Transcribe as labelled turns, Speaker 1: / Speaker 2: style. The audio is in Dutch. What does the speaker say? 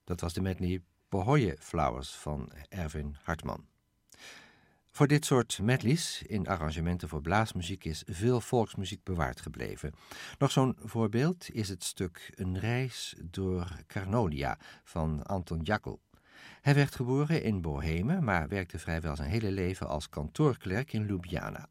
Speaker 1: Dat was de medley Pohjoie Flowers van Erwin Hartman. Voor dit soort medleys in arrangementen voor blaasmuziek is veel volksmuziek bewaard gebleven. Nog zo'n voorbeeld is het stuk Een reis door Carnolia van Anton Jakl. Hij werd geboren in Bohemen, maar werkte vrijwel zijn hele leven als kantoorklerk in Ljubljana.